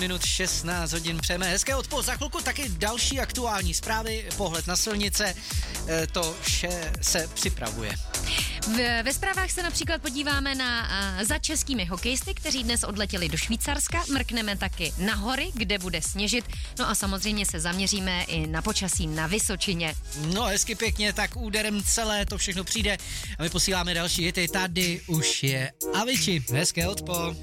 minut 16 hodin přejeme hezké odpoledne. Za chvilku taky další aktuální zprávy, pohled na silnice, to vše se připravuje. Ve zprávách se například podíváme za českými hokejisty, kteří dnes odletěli do Švýcarska, mrkneme taky na hory, kde bude sněžit, no a samozřejmě se zaměříme i na počasí na Vysočině. No hezky pěkně, tak úderem celé to všechno přijde a my posíláme další hity. Tady už je Avicii. Hezké odpoledne.